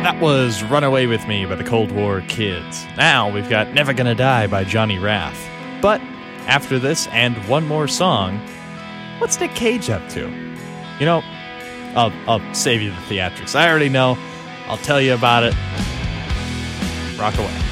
That was Run Away With Me by the Cold War Kids. Now we've got Never Gonna Die by Johnny Rath. But after this and one more song, what's Nick Cage up to? You know, I'll save you the theatrics. I already know. I'll tell you about it. Rock away.